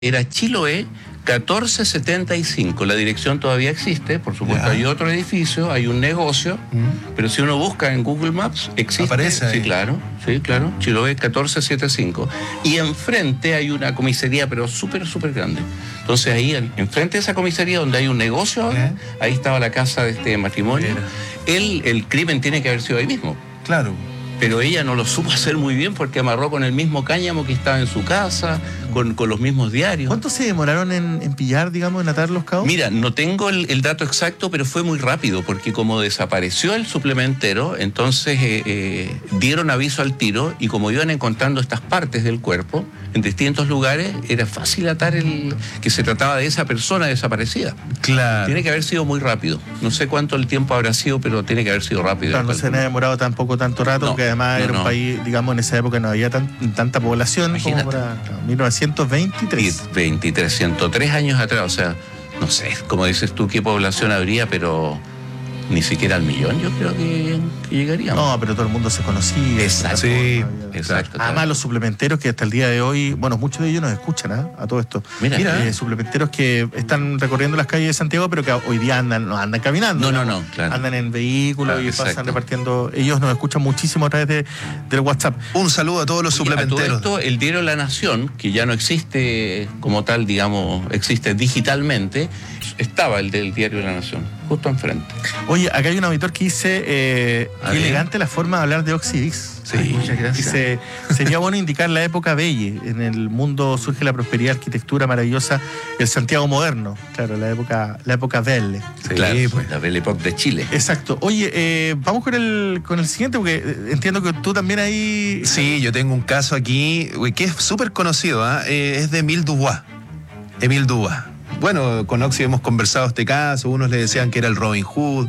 Era Chiloé 1475. La dirección todavía existe, por supuesto. Hay otro edificio, hay un negocio, pero si uno busca en Google Maps, existe. Aparece ahí. Sí, claro. Chiloé 1475. Y enfrente hay una comisaría, pero súper grande. Entonces ahí, enfrente de esa comisaría, donde hay un negocio ahora, ahí estaba la casa de este matrimonio. El crimen tiene que haber sido ahí mismo. Claro. Pero ella no lo supo hacer muy bien porque amarró con el mismo cáñamo que estaba en su casa, con los mismos diarios. ¿Cuánto se demoraron en pillar, digamos, en atar los cabos? Mira, no tengo el dato exacto, pero fue muy rápido, porque como desapareció el suplementero, entonces dieron aviso al tiro, y como iban encontrando estas partes del cuerpo en distintos lugares, era fácil atar que se trataba de esa persona desaparecida. Claro. Tiene que haber sido muy rápido. No sé cuánto el tiempo habrá sido, pero tiene que haber sido rápido. Claro, no se ha demorado tampoco tanto rato, porque además era un país, digamos, en esa época no había tanta población. Imagínate. Como para 1923. 23, 103 años atrás, o sea, no sé, como dices tú, qué población habría, pero ni siquiera al millón yo creo que llegaríamos. No, pero todo el mundo se conocía. Exacto. Sí, exacto. Además, los suplementeros que hasta el día de hoy, bueno, muchos de ellos nos escuchan a todo esto. Mira. Suplementeros que están recorriendo las calles de Santiago, pero que hoy día no andan caminando. No, claro. Andan en vehículos y pasan repartiendo. Ellos nos escuchan muchísimo a través del WhatsApp. Un saludo a todos los suplementeros. A todo esto, el diario La Nación, que ya no existe como tal, digamos, existe digitalmente, estaba el del diario La Nación, justo enfrente. Oye, acá hay un auditor que dice, qué elegante la forma de hablar de Oxidix. Sí, muchas gracias. Dice, sería bueno indicar la época Belle. En el mundo surge la prosperidad, arquitectura maravillosa, el Santiago moderno. Claro, la época Belle. Sí, claro, pues. La Belle Époque de Chile. Exacto. Oye, vamos con el siguiente, porque entiendo que tú también ahí... Sí, yo tengo un caso aquí que es súper conocido, es de Émile Dubois. Émile Dubois. Bueno, con Oxy hemos conversado este caso, unos le decían que era el Robin Hood,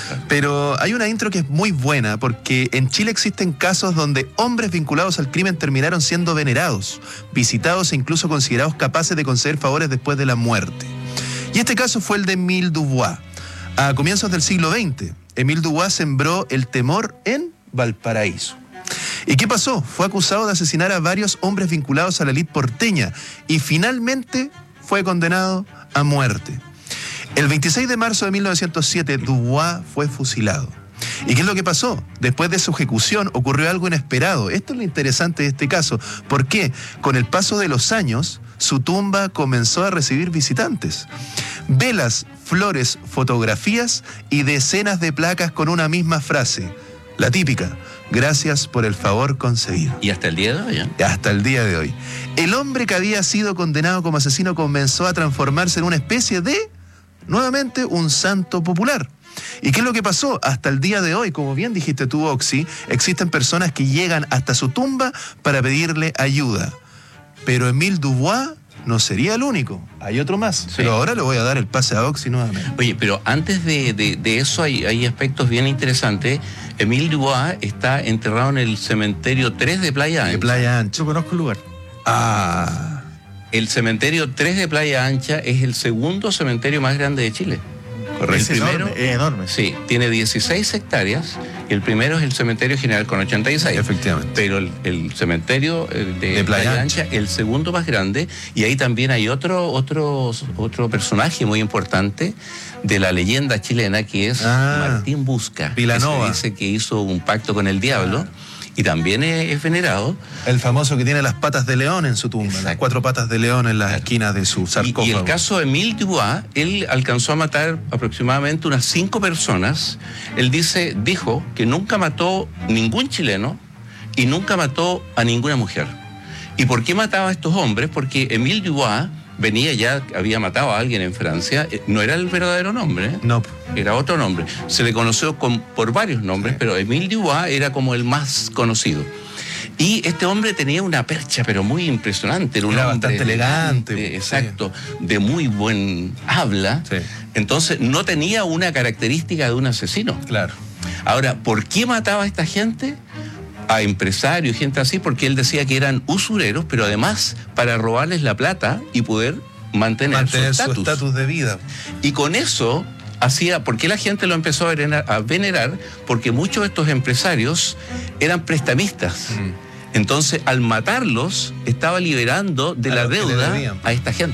pero hay una intro que es muy buena, porque en Chile existen casos donde hombres vinculados al crimen terminaron siendo venerados, visitados e incluso considerados capaces de conceder favores después de la muerte. Y este caso fue el de Émile Dubois. A comienzos del siglo XX, Émile Dubois sembró el temor en Valparaíso. ¿Y qué pasó? Fue acusado de asesinar a varios hombres vinculados a la élite porteña y finalmente fue condenado a muerte. El 26 de marzo de 1907, Dubois fue fusilado. ¿Y qué es lo que pasó? Después de su ejecución ocurrió algo inesperado. Esto es lo interesante de este caso. ¿Por qué? Con el paso de los años, su tumba comenzó a recibir visitantes. Velas, flores, fotografías y decenas de placas con una misma frase. La típica: gracias por el favor concedido. ¿Y hasta el día de hoy? Hasta el día de hoy. El hombre que había sido condenado como asesino comenzó a transformarse en una especie de, nuevamente, un santo popular. ¿Y qué es lo que pasó? Hasta el día de hoy, como bien dijiste tú, Oxy, existen personas que llegan hasta su tumba para pedirle ayuda. Pero Émile Dubois no sería el único. Hay otro más. Sí. Pero ahora le voy a dar el pase a Oxy nuevamente. Oye, pero antes de eso hay aspectos bien interesantes. Émile Dubois está enterrado en el cementerio 3 de Playa Ancha. De Playa Ancha. Yo conozco el lugar. El cementerio 3 de Playa Ancha es el segundo cementerio más grande de Chile. Correcto. El primero es enorme. Sí, tiene 16 hectáreas. Y el primero es el cementerio general con 86. Efectivamente. Pero el cementerio de Playa Ancha, el segundo más grande. Y ahí también hay otro personaje muy importante de la leyenda chilena, que es Martín Busca. Vilanova. Que se dice que hizo un pacto con el diablo. Y también es venerado. El famoso que tiene las patas de león en su tumba. Exacto. Las 4 patas de león en las esquinas de su sarcófago. Y el caso de Émile Dubois, él alcanzó a matar aproximadamente unas 5 personas. Él dijo que nunca mató ningún chileno y nunca mató a ninguna mujer. ¿Y por qué mataba a estos hombres? Porque Émile Dubois había matado a alguien en Francia. No era el verdadero nombre, No. Era otro nombre. Se le conoció por varios nombres, pero Émile Dubois era como el más conocido. Y este hombre tenía una percha, pero muy impresionante. Era bastante elegante. Exacto, de muy buen habla. Sí. Entonces no tenía una característica de un asesino. Claro. Ahora, ¿por qué mataba a esta gente? A empresarios y gente así, porque él decía que eran usureros, pero además para robarles la plata y poder mantener su estatus de vida. Y con eso ¿por qué la gente lo empezó a venerar? Porque muchos de estos empresarios eran prestamistas. Entonces, al matarlos, estaba liberando de la deuda a esta gente.